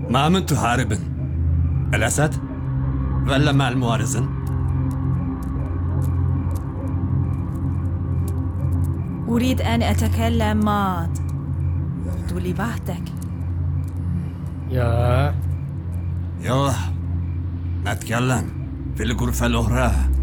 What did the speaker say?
مع من تحاربن؟ الأسد؟ ولا مع الموارزن؟ أريد أن أتكلم معك. تولي وحدك. يلا نتكلم في الغرفة الأخرى.